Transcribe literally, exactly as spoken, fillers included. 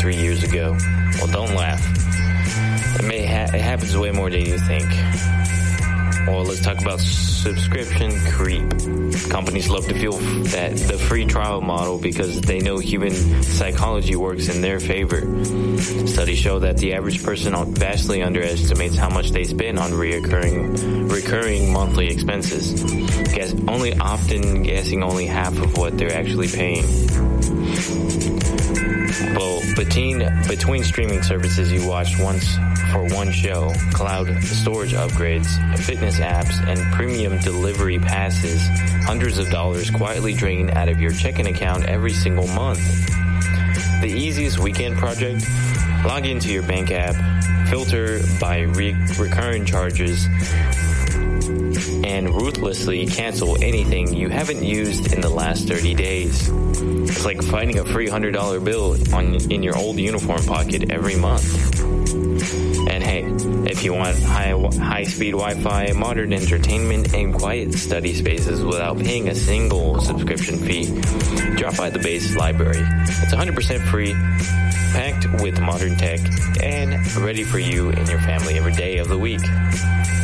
three years ago. Well, don't laugh. It may ha- it happens way more than you think. Well, let's talk about subscription creep. Companies love to fuel that the free trial model because they know human psychology works in their favor. Studies show that the average person vastly underestimates how much they spend on reoccurring, recurring monthly expenses, guess, only often guessing only half of what they're actually paying. Well, between between streaming services you watch once for one show, cloud storage upgrades, fitness apps, and premium delivery passes, hundreds of dollars quietly drain out of your checking account every single month. The easiest weekend project? Log into your bank app, filter by re- recurring charges, and ruthlessly cancel anything you haven't used in the last thirty days. It's like finding a free one hundred dollars bill on in your old uniform pocket every month. And hey, if you want high, high-speed Wi-Fi, modern entertainment, and quiet study spaces without paying a single subscription fee, drop by the Base Library. It's one hundred percent free, packed with modern tech, and ready for you and your family every day of the week.